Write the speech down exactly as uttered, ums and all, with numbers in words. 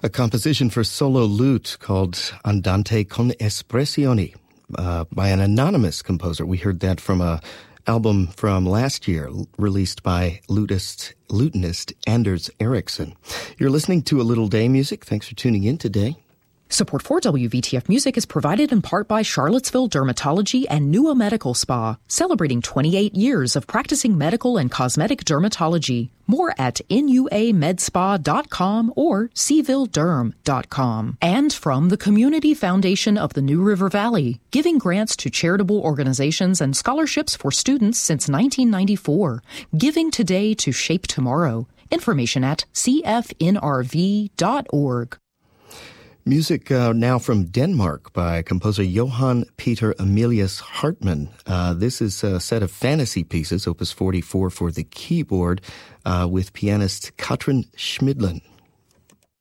A composition for solo lute called Andante con Espressioni uh, by an anonymous composer. We heard that from a album from last year released by lutist, lutenist Anders Ericsson. You're listening to A Little Day Music. Thanks for tuning in today. Support for W V T F Music is provided in part by Charlottesville Dermatology and Nua Medical Spa, celebrating twenty-eight years of practicing medical and cosmetic dermatology. More at N U A med spa dot com or seville derm dot com. And from the Community Foundation of the New River Valley, giving grants to charitable organizations and scholarships for students since nineteen ninety-four. Giving today to shape tomorrow. Information at c f n r v dot org. Music uh, now from Denmark by composer Johan Peter Emilius Hartmann. Uh, this is a set of fantasy pieces, opus forty-four for the keyboard, uh, with pianist Katrin Schmidlin.